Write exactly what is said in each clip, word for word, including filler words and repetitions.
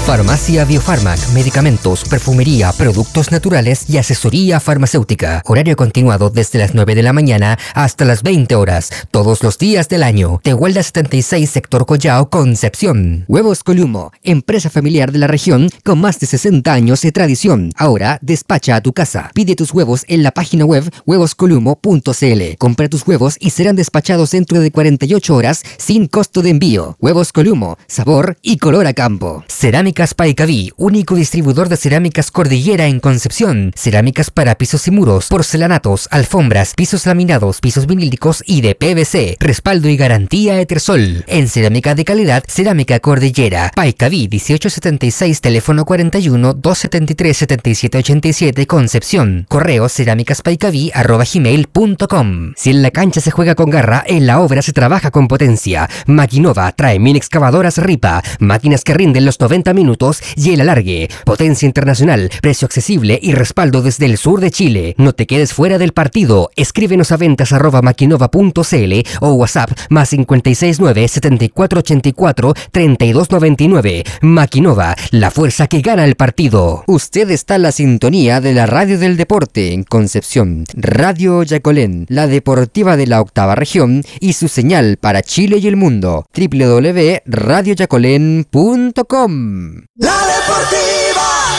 Farmacia Biofarmac, medicamentos, perfumería, productos naturales y asesoría farmacéutica. Horario continuado desde las nueve de la mañana hasta las veinte horas, todos los días del año. Tehuelda setenta y seis, sector Collao, Concepción. Huevos Columo, empresa familiar de la región con más de sesenta años de tradición. Ahora despacha a tu casa. Pide tus huevos en la página web huevos columo punto c l. Compra tus huevos y serán despachados dentro de cuarenta y ocho horas sin costo de envío. Huevos Columo, sabor y color a campo. Cerámicas Paicaví, único distribuidor de cerámicas Cordillera en Concepción. Cerámicas para pisos y muros, porcelanatos, alfombras, pisos laminados, pisos vinílicos y de P V C. Respaldo y garantía Etersol. En cerámica de calidad, Cerámica Cordillera. Paicaví dieciocho setenta y seis, teléfono cuarenta y uno, doscientos setenta y tres, setenta y siete ochenta y siete, Concepción. Correo cerámicaspaicaví arroba gmail punto com. Si en la cancha se juega con garra, en la obra se trabaja con potencia. Maquinova trae mini excavadoras Ripa, máquinas que rinden los noventa minutos y el alargue. Potencia internacional, precio accesible y respaldo desde el sur de Chile. No te quedes fuera del partido. Escríbenos a ventas arroba maquinova punto c l o WhatsApp más cincuenta y seis nueve, setenta y cuatro ochenta y cuatro, treinta y dos noventa y nueve. Maquinova, la fuerza que gana el partido. Usted está en la sintonía de la radio del deporte en Concepción. Radio Yacolén, la deportiva de la octava región y su señal para Chile y el mundo. doble u doble u doble u punto radio yacolén punto com. La Deportiva.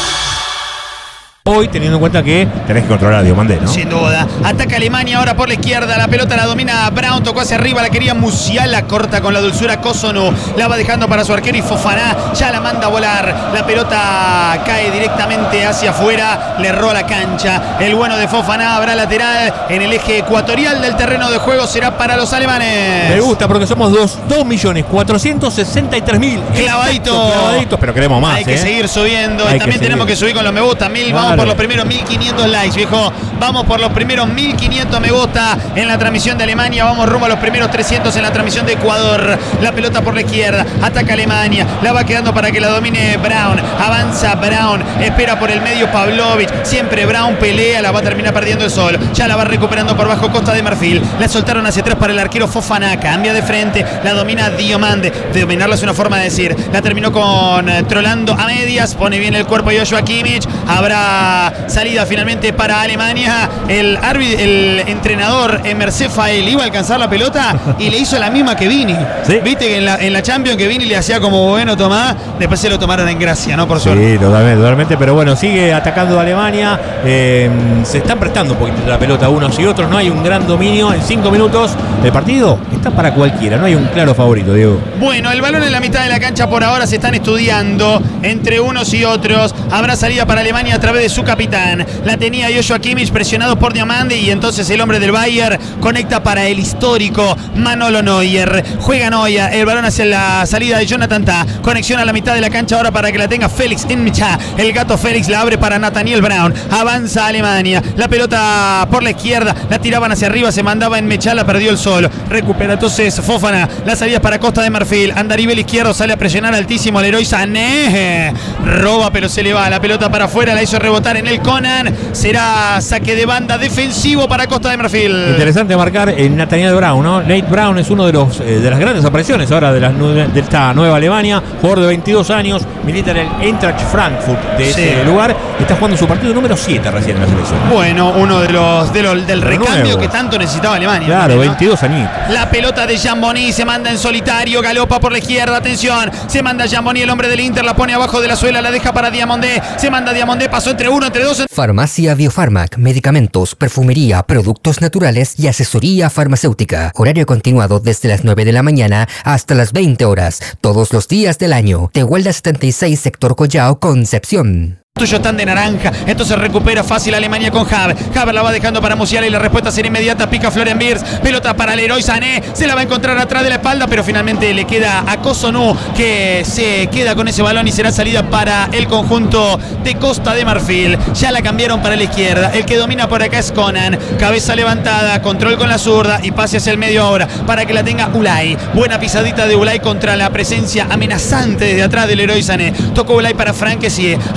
Hoy, teniendo en cuenta que tenés que controlar a Diomandé, ¿no? Sin duda. Ataca Alemania ahora por la izquierda. La pelota la domina Brown. Tocó hacia arriba. La quería Musiala. Corta con la dulzura Kosono. La va dejando para su arquero y Fofana ya la manda a volar. La pelota cae directamente hacia afuera. Le erró la cancha. El bueno de Fofana habrá lateral en el eje ecuatorial del terreno de juego. Será para los alemanes. Me gusta porque somos dos, dos millones cuatrocientos sesenta y tres mil. Clavadito. Clavaditos, pero queremos más. Hay que ¿eh? seguir subiendo. Hay Y también que tenemos seguir. que subir con los me gusta. Mil. Claro. Vamos por los primeros mil quinientos likes, viejo. Vamos por los primeros mil quinientos me gusta en la transmisión de Alemania. Vamos rumbo a los primeros trescientos en la transmisión de Ecuador. La pelota por la izquierda. Ataca Alemania. La va quedando para que la domine Brown. Avanza Brown. Espera por el medio Pavlovic. Siempre Brown pelea. La va a terminar perdiendo el sol. Ya la va recuperando por bajo Costa de Marfil. La soltaron hacia atrás para el arquero Fofana. Cambia de frente. La domina Diomande. De dominarla es una forma de decir. La terminó con eh, trolando a medias. Pone bien el cuerpo Joshua Kimmich. Habrá salida finalmente para Alemania. El árbitro, el entrenador Emer Cefael iba a alcanzar la pelota y le hizo la misma que Vini. ¿Sí? Viste que en la, en la Champions que Vini le hacía como bueno tomá, después se lo tomaron en gracia, ¿no? Por suerte. Sí, totalmente, totalmente, pero bueno, sigue atacando Alemania. Eh, se están prestando un poquito la pelota unos y otros. No hay un gran dominio en cinco minutos. El partido está para cualquiera. No hay un claro favorito, Diego. Bueno, el balón en la mitad de la cancha por ahora se están estudiando entre unos y otros. Habrá salida para Alemania a través de su capitán. La tenía Joshua Kimmich presionado por Diamande y entonces el hombre del Bayern conecta para el histórico Manolo Neuer. Juega Neuer, el balón hacia la salida de Jonathan Tah. Conexión a la mitad de la cancha ahora para que la tenga Félix Nmecha. El gato Félix la abre para Nathaniel Brown. Avanza Alemania. La pelota por la izquierda. La tiraban hacia arriba, se mandaba Nmecha, la perdió el solo. Recupera entonces Fofana. La salida para Costa de Marfil. Andarivel izquierdo sale a presionar altísimo al Leroy Sané. Roba pero se le va. La pelota para afuera, la hizo rebotar en el Conan. Será saque de banda defensivo para Costa de Marfil. Interesante marcar el Nathaniel Brown, ¿no? Nate Brown es uno de los eh, de las grandes apariciones ahora de, las, de esta nueva Alemania. Jugador de veintidós años, milita en el Eintracht Frankfurt de Sí. ese lugar. Está jugando su partido número siete recién en la selección. Bueno, uno de los, de los del Pero recambio nuevo. que tanto necesitaba Alemania. Claro, también, ¿no? veintidós añitos. La pelota de Giamboni se manda en solitario, galopa por la izquierda, atención, se manda Giamboni, el hombre del Inter, la pone abajo de la suela, la deja para Diamondé, se manda Diamondé, pasó entre uno, entre dos. Farmacia Biofarmac, medicamentos, perfumería, productos naturales y asesoría farmacéutica. Horario continuado desde las nueve de la mañana hasta las veinte horas, todos los días del año. Tehuelda setenta y seis, sector Collao, Concepción. Tuyo están de naranja, entonces recupera fácil Alemania con Haver. Haver la va dejando para Musiala y la respuesta será inmediata. Pica Florian Wirtz, pelota para Leroy Sané, se la va a encontrar atrás de la espalda, pero finalmente le queda a Kosono, que se queda con ese balón y será salida para el conjunto de Costa de Marfil. Ya la cambiaron para la izquierda, el que domina por acá es Conan, cabeza levantada, control con la zurda y pase hacia el medio ahora para que la tenga Ulay. Buena pisadita de Ulay contra la presencia amenazante desde atrás del Leroy Sané. Tocó Ulay para Franquesie a mover la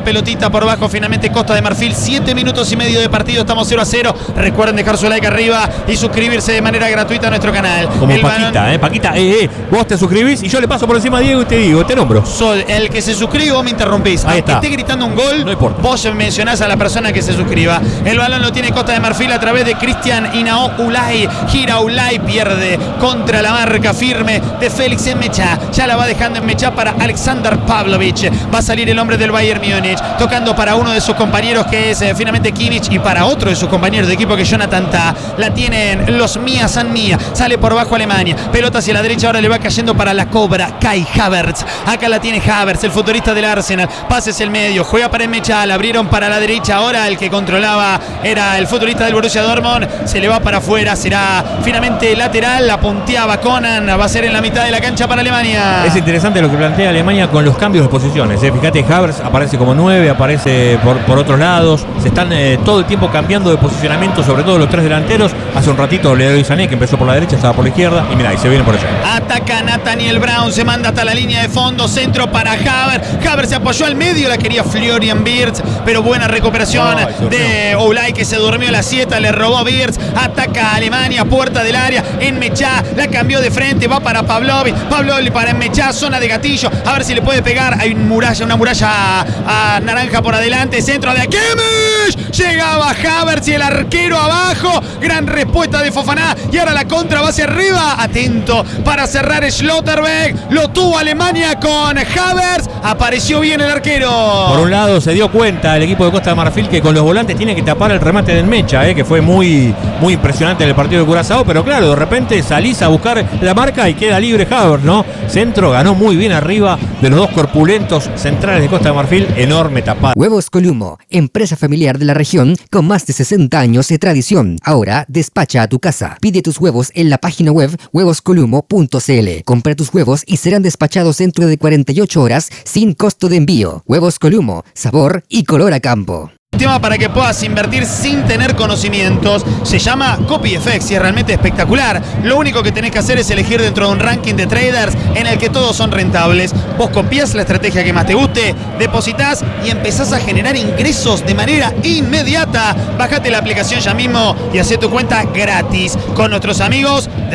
la pelotita por abajo finalmente Costa de Marfil. Siete minutos y medio de partido, estamos cero a cero. Recuerden dejar su like arriba y suscribirse de manera gratuita a nuestro canal. Como el Paquita, balón... eh, Paquita, eh, eh, vos te suscribís y yo le paso por encima a Diego y te digo, te nombro. Sol, el que se suscribe vos me interrumpís. Ahí Aunque está. esté gritando un gol, No importa. vos mencionás a la persona que se suscriba. El balón lo tiene Costa de Marfil a través de Cristian Inao Ulay. Gira Ulay, pierde contra la marca firme de Félix Enmecha. Ya la va dejando Enmecha para Alexander Pavlovich. Va a salir el hombre del Bayern Múnich, tocando para uno de sus compañeros que es eh, finalmente Kimmich y para otro de sus compañeros de equipo que es Jonathan Tah. La tienen los Mia San Mia. Sale por abajo Alemania. Pelota hacia la derecha, ahora le va cayendo para la cobra Kai Havertz. Acá la tiene Havertz, el futurista del Arsenal. Pases el medio, juega para Enmecha, la abrieron para la derecha. Ahora el que controlaba era el futurista del Borussia Dortmund. Se le va para afuera, será finalmente lateral. La punteaba Conan, va a ser en la mitad de la cancha para Alemania. Es interesante lo que plantea Alemania con los cambios de posiciones. Eh. Fíjate, Havertz aparece como nueve, aparece por, por otros lados. Se están eh, todo el tiempo cambiando de posicionamiento, sobre todo los tres delanteros. Hace un ratito Leroy Sané, que empezó por la derecha, estaba por la izquierda. Y mira, y se viene por allá. Ataca Nathaniel Brown, se manda hasta la línea de fondo, centro para Havertz. Havertz se apoyó al medio, la quería Florian Wirtz, pero buena recuperación Ay, de Oulay, que se durmió a la siete, le robó Wirtz. Ataca a Alemania, puerta del área. Enmecha la cambió de frente, va para Pavlovic. Pavlovic para Enmecha, zona de gatillo. A ver si le puede pegar. Hay una muralla, una muralla a, a naranja por adelante. Centro de Kimmich. Llegaba Havertz y el arquero abajo. Gran respuesta de Fofana. Y ahora la contra va hacia arriba. Atento para cerrar Schlotterbeck. Lo tuvo Alemania con Havertz. Apareció bien el arquero. Por un lado se dio cuenta el equipo de Costa de Marfil que con los volantes tiene que tapar el remate de Enmecha, eh, que fue muy, muy impresionante en el partido de Curazao, pero claro, de repente salís a buscar la marca y queda libre Havertz, ¿no? Centro, ganó muy bien arriba de los dos corpulentos centrales de Costa de Marfil, enorme tapada. Huevos Columo, empresa familiar de la región con más de sesenta años de tradición. Ahora despacha a tu casa. Pide tus huevos en la página web huevos columo punto c l. Compra tus huevos y serán despachados dentro de cuarenta y ocho horas sin costo de envío. Huevos Columo, sabor y color a campo. Tema para que puedas invertir sin tener conocimientos. Se llama CopyFX y es realmente espectacular. Lo único que tenés que hacer es elegir dentro de un ranking de traders en el que todos son rentables. Vos copiás la estrategia que más te guste, depositas y empezás a generar ingresos de manera inmediata. Bájate la aplicación ya mismo y hacé tu cuenta gratis con nuestros amigos de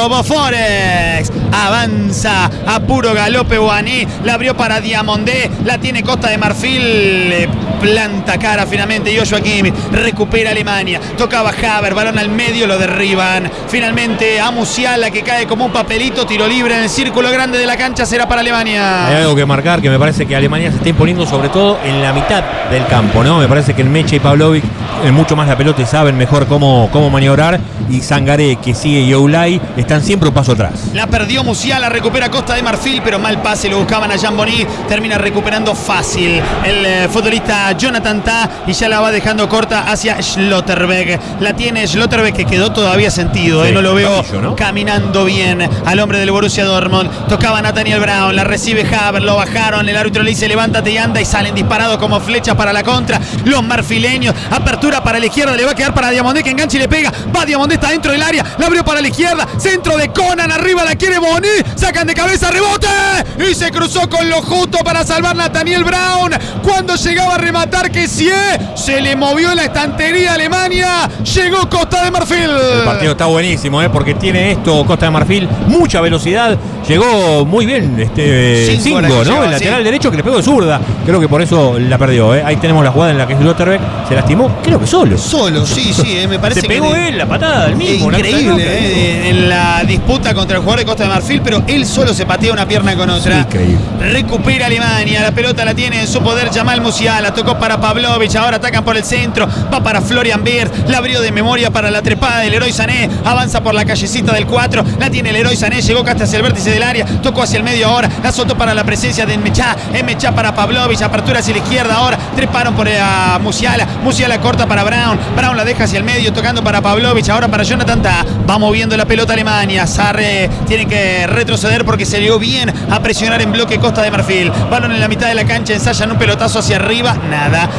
RoboForex. Avanza a puro galope Guaní. La abrió para Diamondé. La tiene Costa de Marfil. Le planta cara finalmente Joshua Kimmich. Recupera Alemania. Tocaba Havertz. Balón al medio. Lo derriban. Finalmente a Musiala, que cae como un papelito. Tiro libre en el círculo grande de la cancha. Será para Alemania. Hay algo que marcar, que me parece que Alemania se está imponiendo sobre todo en la mitad del campo, ¿no? Me parece que el Enmecha y Pavlovic eh, mucho más la pelota y saben mejor cómo, cómo maniobrar. Y Sangaré, que sigue, y Oulay están siempre un paso atrás. La perdió Musiala, recupera Costa de Marfil, pero mal pase, lo buscaban a Jan Bonny, termina recuperando fácil el eh, futbolista Jonathan Tah y ya la va dejando corta hacia Schlotterbeck. La tiene Schlotterbeck, que quedó todavía sentido, Sí, eh, no lo veo caballo, ¿no? caminando bien al hombre del Borussia Dortmund. Tocaba Nathaniel Brown, la recibe Havertz, lo bajaron, el árbitro le dice levántate y anda y salen disparados como flechas para la contra. Los marfileños, apertura para la izquierda, le va a quedar para Diamondé, que engancha y le pega. Va Diamondé, está dentro del área, la abrió para la izquierda, centro de Conan, arriba la quiere Bonny, sacan de cabeza, rebote y se cruzó con lo justo para salvar Nathaniel Brown. Cuando llegaba a rematar que sí, se le movió la estantería a Alemania, llegó Costa de Marfil. El partido está buenísimo, ¿eh? Porque tiene esto Costa de Marfil, mucha velocidad, llegó muy bien este Cinco, Cinco, ¿no? lleva, El lateral sí. derecho que le pegó de zurda, creo que por eso la perdió, ¿eh? Ahí tenemos la jugada en la que Schlotterbeck se lastimó, creo que solo. Solo, sí, sí, eh, me parece Se que pegó de- él la patada del mismo. una cosa increíble loca. eh, en la disputa contra el jugador de Costa de Marfil, pero él solo se patea una pierna con otra. Increíble. Recupera Alemania, la pelota la tiene en su poder Jamal Musiala, tocó para Pavlovic, ahora atacan por el centro, va para Florian Wirtz, la abrió de memoria para la trepada del Leroy Sané, avanza por la callecita del cuatro, la tiene el Leroy Sané, llegó casi hacia el vértice del área, tocó hacia el medio ahora, la soltó para la presencia de Enmecha, Enmecha para Pavlovic, apertura hacia la izquierda ahora, treparon por eh, a Musiala, Musiala corta para Brown, Brown la deja hacia el medio, tocando para Pavlovic, ahora para Jonathan Tah, va moviendo la pelota Alemania, Sarre tiene que retroceder porque se le dio bien a presionar en bloque Costa de Marfil, balón en la mitad de la cancha, ensayan un pelotazo hacia arriba, nada, Havertz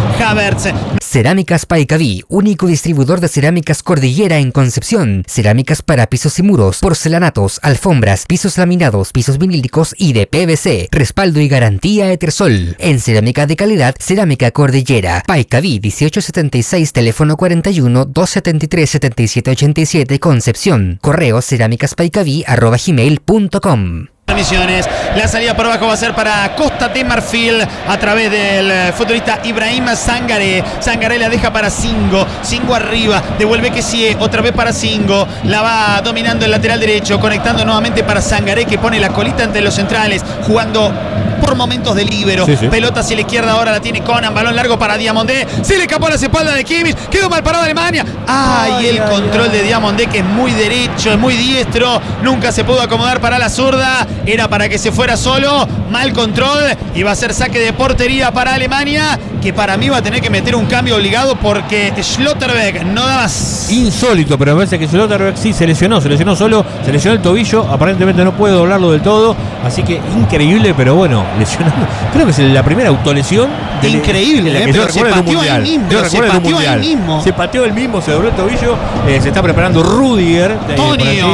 Hertz. Cerámicas Paicaví, único distribuidor de cerámicas Cordillera en Concepción. Cerámicas para pisos y muros, porcelanatos, alfombras, pisos laminados, pisos vinílicos y de P V C. Respaldo y garantía Etersol. En cerámica de calidad, Cerámica Cordillera. Paicaví dieciocho setenta y seis, teléfono cuarenta y uno, doscientos setenta y tres, setenta y siete ochenta y siete, Concepción. Correo cerámicaspaicaví arroba gmail punto com. Misiones. La salida por abajo va a ser para Costa de Marfil a través del futbolista Ibrahim Sangaré. Sangaré la deja para Singo. Singo arriba. Devuelve que sí. Otra vez para Singo. La va dominando el lateral derecho. Conectando nuevamente para Sangaré, que pone la colita entre los centrales. Jugando por momentos de líbero. Sí, sí. Pelota hacia la izquierda. Ahora la tiene Conan. Balón largo para Diamondé. Se le escapó a las espaldas de Kimmich. Quedó mal parado Alemania. Ay, ay el ay, control ay, de Diamondé, que es muy derecho, es muy diestro. Nunca se pudo acomodar para la zurda. Era para que se fuera solo. Mal control. Y va a ser saque de portería para Alemania, que para mí va a tener que meter un cambio obligado porque Schlotterbeck no da más. Insólito, pero me parece que Schlotterbeck sí se lesionó. Se lesionó solo. Se lesionó el tobillo. Aparentemente no puede doblarlo del todo. Así que increíble, pero bueno, lesionado. Creo que es la primera autolesión. De increíble, de la que eh, yo pero se pateó ahí mismo. Yo se pateó ahí mismo. Se pateó el mismo, se dobló el tobillo. Eh, se está preparando Rudiger. Tonio.